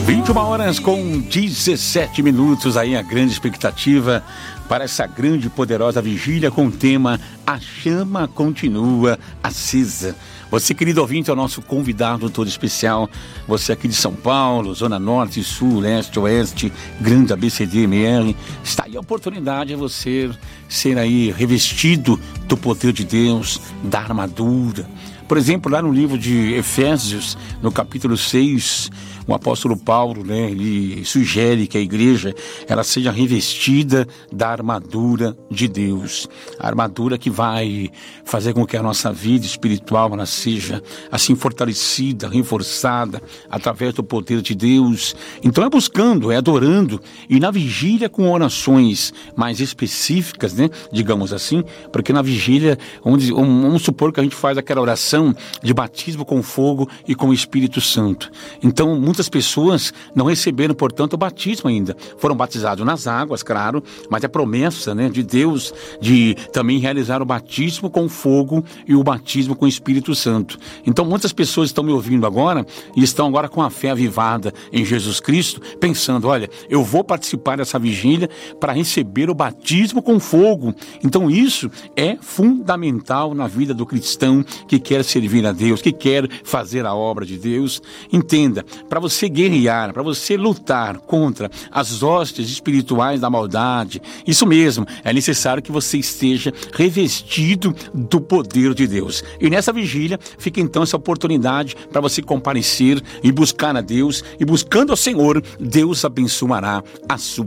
21h com 17 minutos, aí a grande expectativa para essa grande e poderosa vigília com o tema A Chama Continua Acesa. Você, querido ouvinte, é o nosso convidado todo especial. Você aqui de São Paulo, Zona Norte, Sul, Leste, Oeste, Grande ABCD, MR. Está aí a oportunidade de você ser aí revestido do poder de Deus, da armadura. Por exemplo, lá no livro de Efésios, no capítulo 6, o apóstolo Paulo, ele sugere que a igreja ela seja revestida da armadura de Deus. A armadura que vai fazer com que a nossa vida espiritual ela seja assim fortalecida, reforçada através do poder de Deus. Então é buscando, é adorando e na vigília com orações mais específicas, digamos assim, porque na vigília, vamos supor que a gente faz aquela oração de batismo com fogo e com o Espírito Santo. Então, muitas pessoas não receberam, portanto, o batismo ainda. Foram batizados nas águas, claro, mas é promessa, de Deus de também realizar o batismo com fogo e o batismo com o Espírito Santo. Então, muitas pessoas estão me ouvindo agora e estão agora com a fé avivada em Jesus Cristo, pensando, olha, eu vou participar dessa vigília para receber o batismo com fogo. Então, isso é fundamental na vida do cristão que quer servir a Deus, que quer fazer a obra de Deus. Entenda, para você guerrear, para você lutar contra as hostes espirituais da maldade, isso mesmo, é necessário que você esteja revestido do poder de Deus. E nessa vigília fica então essa oportunidade para você comparecer e buscar a Deus, e buscando ao Senhor, Deus abençoará a sua